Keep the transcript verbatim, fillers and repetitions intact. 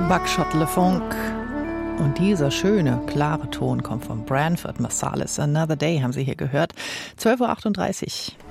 Buckshot LeFonc. Und dieser schöne, klare Ton kommt von Branford Marsalis. Another Day haben Sie hier gehört. zwölf Uhr achtunddreißig.